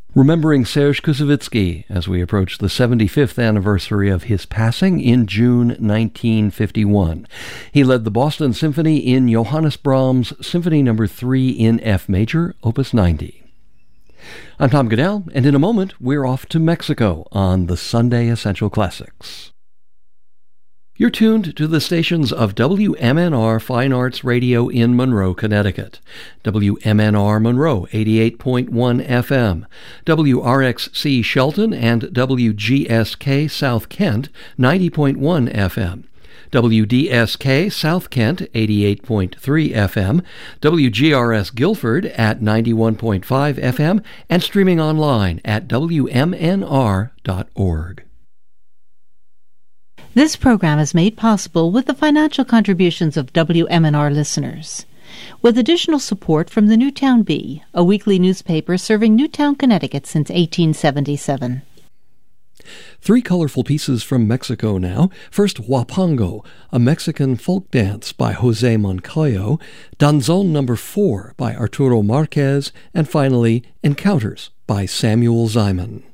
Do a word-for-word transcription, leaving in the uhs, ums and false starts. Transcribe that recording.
Remembering Serge Koussevitzky as we approach the seventy-fifth anniversary of his passing in June nineteen fifty-one. He led the Boston Symphony in Johannes Brahms' Symphony Number three in F Major, Opus ninety. I'm Tom Goodell, and in a moment we're off to Mexico on the Sunday Essential Classics. You're tuned to the stations of W M N R Fine Arts Radio in Monroe, Connecticut, W M N R Monroe eighty-eight point one F M, W R X C Shelton and W G S K South Kent ninety point one F M, W D S K South Kent eighty-eight point three F M, W G R S Guilford at ninety-one point five F M, and streaming online at W M N R dot org. This program is made possible with the financial contributions of W M N R listeners, with additional support from the Newtown Bee, a weekly newspaper serving Newtown, Connecticut since eighteen seventy-seven. Three colorful pieces from Mexico now. First, Huapango, a Mexican folk dance by Jose Moncayo, Danzón Number four by Arturo Marquez, and finally, Encounters by Samuel Ziman.